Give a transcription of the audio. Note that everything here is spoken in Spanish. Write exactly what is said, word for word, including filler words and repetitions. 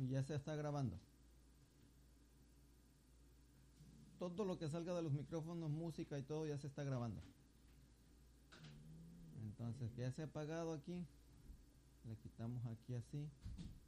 Y ya se está grabando. Todo lo que salga de los micrófonos, música y todo ya se está grabando. Entonces ya se ha apagado aquí. Le quitamos aquí así.